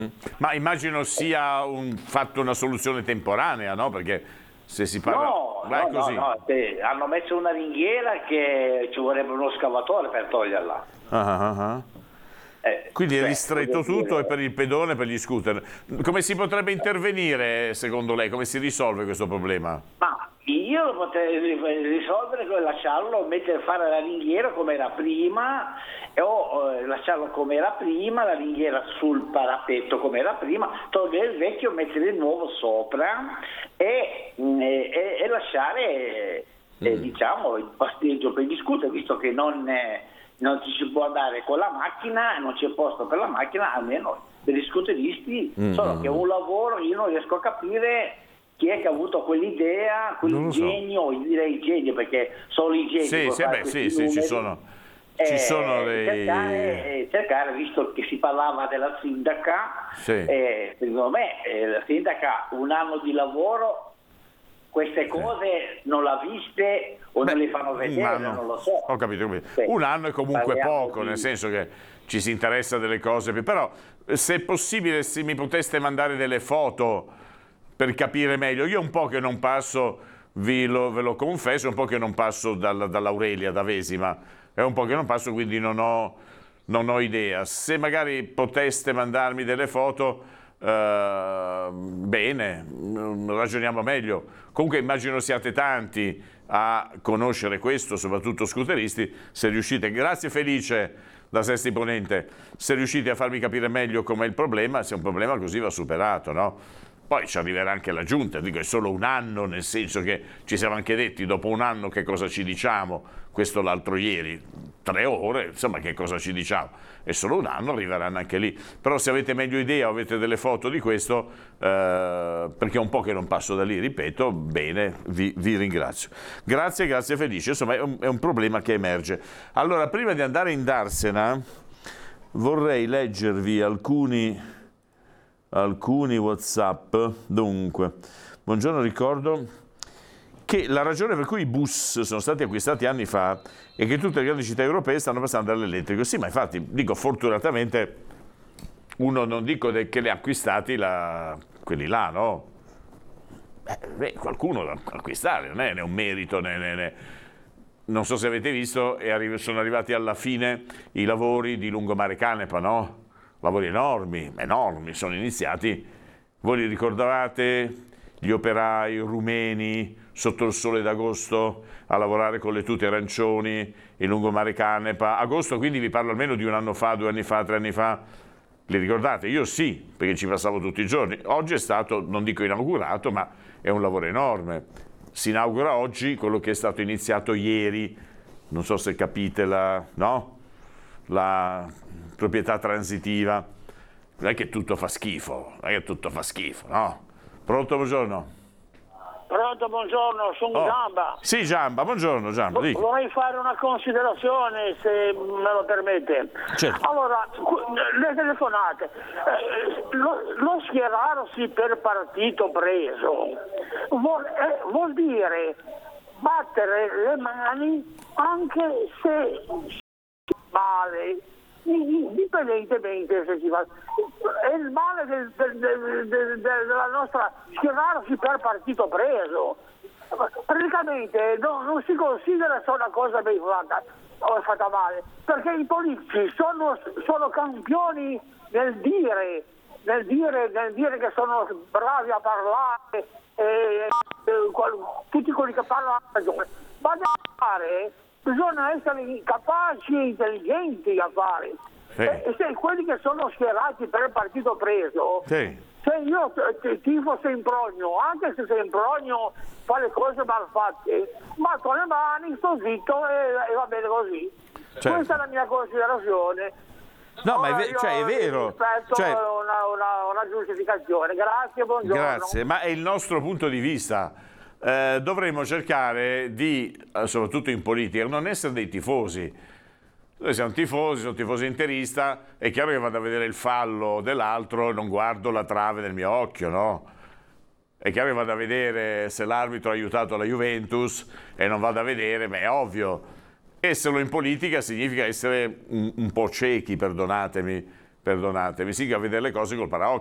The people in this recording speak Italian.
Ma immagino sia fatto una soluzione temporanea, no? Perché se si parla... così. No, hanno messo una ringhiera che ci vorrebbe uno scavatore per toglierla. Quindi è ristretto tutto e per il pedone, per gli scooter. Come si potrebbe intervenire secondo lei? Come si risolve questo problema? Ma io lo potrei risolvere con lasciarlo, fare la ringhiera come era prima, o lasciarlo come era prima, la ringhiera sul parapetto come era prima, togliere il vecchio, mettere il nuovo sopra e lasciare diciamo il passeggio per gli scooter, visto che non ci si può andare con la macchina, non c'è posto per la macchina, almeno per gli scooteristi, solo che è un lavoro, io non riesco a capire chi è che ha avuto quell'idea, quell'ingegno, io direi ingegno perché solo ingegni. Sì, ci sono dei... cercare, visto che si parlava della sindaca, secondo me la sindaca un anno di lavoro queste cose non l'ha viste o non le fanno vedere, non lo so. Ho capito. Un anno è comunque poco, nel senso che ci si interessa delle cose, però se è possibile se mi poteste mandare delle foto per capire meglio. Io un po' che non passo, ve lo confesso, un po' che non passo dall'Aurelia, da Vesima, è un po' che non passo, quindi non ho idea. Se magari poteste mandarmi delle foto, bene, ragioniamo meglio. Comunque immagino siate tanti a conoscere questo, soprattutto scooteristi. Se riuscite, grazie Felice da Sesti Ponente, se riuscite a farmi capire meglio com'è il problema, se è un problema così va superato, no? Poi ci arriverà anche la giunta, dico è solo un anno, nel senso che ci siamo anche detti dopo un anno che cosa ci diciamo, questo l'altro ieri, 3 ore, insomma che cosa ci diciamo, è solo un anno, arriveranno anche lì. Però se avete meglio idea o avete delle foto di questo, perché è un po' che non passo da lì, ripeto, bene, vi ringrazio. Grazie Felice, insomma è un problema che emerge. Allora, prima di andare in Darsena, vorrei leggervi alcuni WhatsApp. Dunque, buongiorno, ricordo che la ragione per cui i bus sono stati acquistati anni fa è che tutte le grandi città europee stanno passando all'elettrico. Sì, ma infatti, dico, fortunatamente, uno non dico che li ha acquistati quelli là, no? Qualcuno da acquistare, non è un merito, non so se avete visto, sono arrivati alla fine i lavori di Lungomare Canepa, no? Lavori enormi, sono iniziati. Voi li ricordavate? Gli operai rumeni sotto il sole d'agosto a lavorare con le tute arancioni in Lungomare Canepa. Agosto, quindi vi parlo almeno di un anno fa, 2 anni fa, 3 anni fa. Li ricordate? Io sì, perché ci passavo tutti i giorni. Oggi è stato, non dico inaugurato, ma è un lavoro enorme. Si inaugura oggi quello che è stato iniziato ieri. Non so se capite la proprietà transitiva. Non è che tutto fa schifo, no? Pronto, buongiorno. Pronto, buongiorno, sono Giamba. Sì, Giamba, buongiorno Giamba. Vorrei fare una considerazione, se me lo permette. Certo. Allora, le telefonate, lo schierarsi per partito preso vuol dire battere le mani anche se male, indipendentemente se si fa. È il male della nostra schierarsi per partito preso. Praticamente non si considera solo una cosa ben fatta o è fatta male, perché i politici sono campioni nel dire che sono bravi a parlare, tutti quelli che parlano hanno ragione, ma da fare bisogna essere capaci e intelligenti a fare. E se quelli che sono schierati per il partito preso, se io tifo Sempronio, anche se Sempronio fa le cose mal fatte, ma con le mani sto zitto e va bene così. Certo. Questa è la mia considerazione. No, ma è vero. Una giustificazione. Grazie, buongiorno. Grazie, ma è il nostro punto di vista. Dovremmo cercare di, soprattutto in politica, non essere dei tifosi. Noi siamo tifosi interista, è chiaro che vado a vedere il fallo dell'altro e non guardo la trave del mio occhio, no? È chiaro che vado a vedere se l'arbitro ha aiutato la Juventus e non vado a vedere, ma è ovvio. Esserlo in politica significa essere un po' ciechi, perdonatemi, perdonatemi, si a vedere le cose col paraocchio.